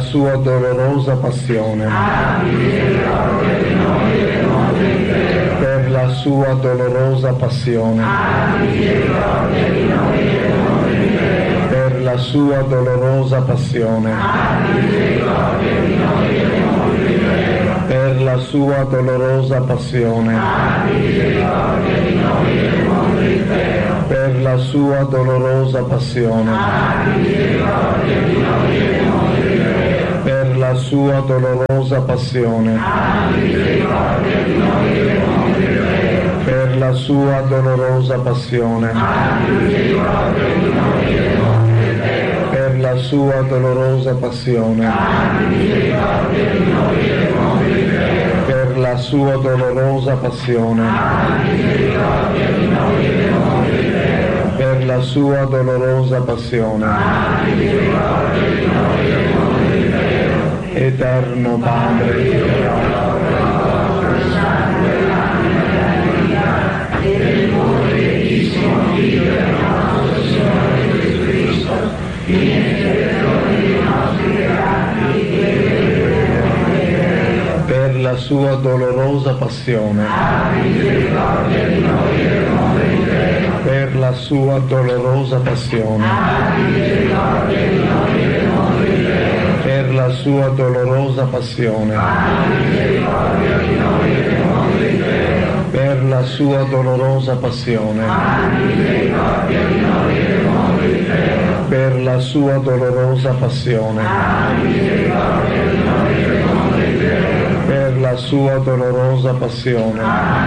sua dolorosa passione, per la sua dolorosa passione, per la sua dolorosa passione, per la sua dolorosa passione, per la sua dolorosa passione, per la sua dolorosa passione, per la sua dolorosa passione, per la sua dolorosa passione, per la sua dolorosa passione, per la sua dolorosa passione. Eterno Padre, per la sua dolorosa passione, per la sua dolorosa passione, per la sua dolorosa passione, per la sua dolorosa passione, per la sua dolorosa passione, per la sua dolorosa passione,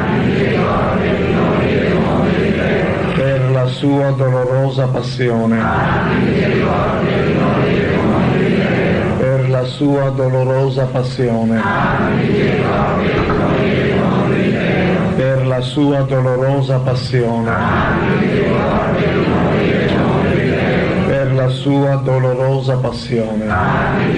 per la sua dolorosa passione, per la sua dolorosa passione, per la sua dolorosa passione, per la sua dolorosa passione,